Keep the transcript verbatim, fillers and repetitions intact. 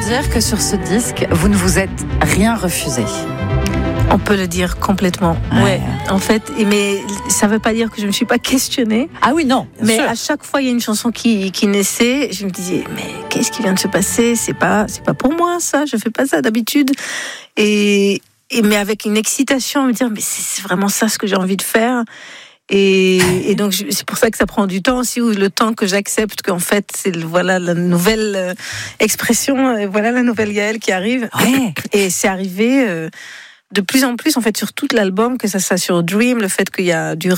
dire que sur ce disque, vous ne vous êtes rien refusé. On peut le dire complètement. Ouais. ouais. En fait, mais ça ne veut pas dire que je ne me suis pas questionnée. Ah oui, non. Mais sûr. À chaque fois, il y a une chanson qui, qui naissait. Je me disais, mais qu'est-ce qui vient de se passer ? C'est pas, c'est pas pour moi, ça. Je fais pas ça d'habitude. Et, et mais avec une excitation, me dire, mais c'est vraiment ça ce que j'ai envie de faire. Et, et donc c'est pour ça que ça prend du temps aussi, ou le temps que j'accepte qu'en fait c'est voilà la nouvelle expression, voilà la nouvelle Yaël qui arrive. Ouais. Et c'est arrivé. Euh, de plus en plus, en fait, sur tout l'album, que ça soit sur Dream, le fait qu'il y a du